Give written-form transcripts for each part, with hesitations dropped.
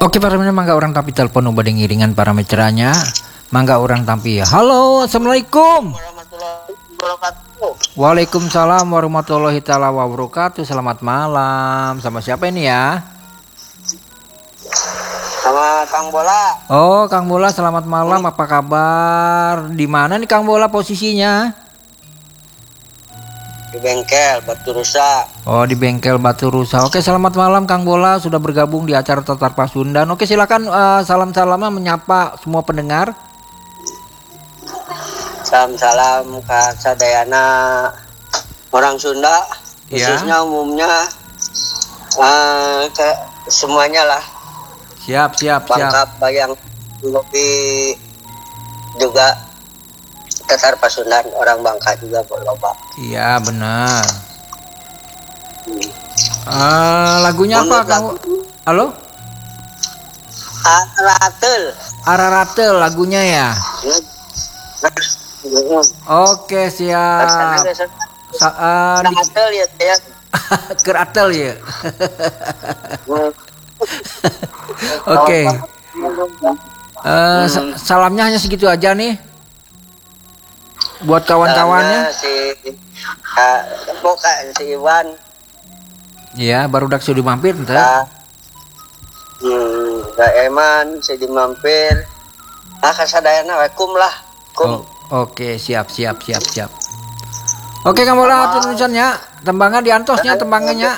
Oke para mendengar, mangga orang tapi telepon ubah ngiringan para meceranya. Mangga orang tampi. Halo, assalamualaikum. Warahmatullahi wabarakatuh. Waalaikumsalam warahmatullahi taala wabarakatuh. Selamat malam. Sama siapa ini ya? Sama Kang Bola Oh, Kang Bola, selamat malam. Apa kabar? Di mana nih Kang Bola posisinya? di bengkel Batu Rusa. Oh, di bengkel Batu Rusa. Oke, selamat malam Kang Bola, sudah bergabung di acara Tatar Pasundan. Oke, silakan salam-salamnya menyapa semua pendengar. Salam-salam Kak Sadayana orang Sunda, khususnya umumnya ke semuanya lah. Siap. Bangka Bayang lebih juga Tatar Pasundan, orang Bangka juga berloba. Iya, benar. Lagunya apa Kang? Halo? Araratel lagunya ya. Oke, siap. Atel ya saya. Keratel ya. Oke. Salamnya hanya segitu aja nih. Buat kawan-kawannya. Si Iwan. Iya, baru dak sudah mampir ente. Kak Eman sudah mampir. Kasadayana wakum lah. Oke, siap. Oke, Kang Bola atur nulisannya. Tembangnya diantosnya tembangnya.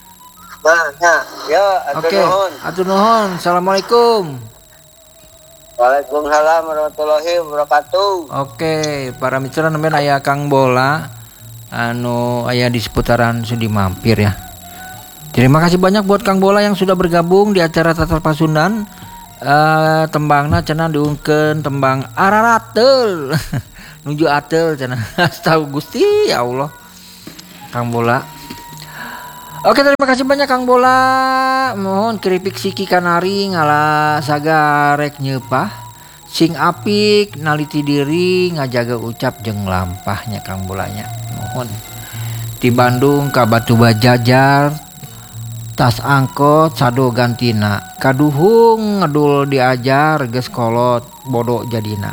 Ya, Oke, atur nuhun. Assalamualaikum. Waalaikumsalam warahmatullahi wabarakatuh. Oke, para mitra nemen aya Kang Bola aya di seputaran sudi mampir ya. Terima kasih banyak buat Kang Bola yang sudah bergabung di acara Tatar Pasundan. Tembangna cenah diungkeun tembang araratel. Nuju atel cenah. Tahu Gusti ya Allah. Kang Bola. Oke, terima kasih banyak Kang Bola. Mohon keripik siki kanari ngala sagarek nyepah. Sing apik naliti diri ngajaga ucap jeung lampahnya Kang Bolanya. Mohon. Di Bandung ka Batu Bajajar tas angkot sado gantina. Kaduhung ngedul diajar geus kolot bodoh jadina.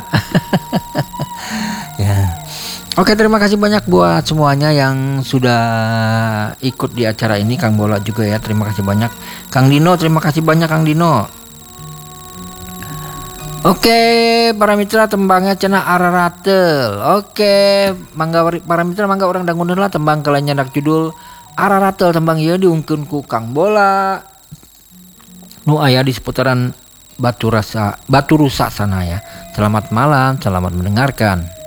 Ya. Oke, terima kasih banyak buat semuanya yang sudah ikut di acara ini. Kang Bola juga ya, terima kasih banyak. Kang Dino, terima kasih banyak Kang Dino. Oke, para mitra tembangnya cenah araratel. Oke, mangga para mitra mangga orang danguneun lah tembang kalanya dak judul araratel. Tembang ieu diungkeun ku Kang Bola. Nu aya di seputaran Batu Rusa sana ya. Selamat malam, selamat mendengarkan.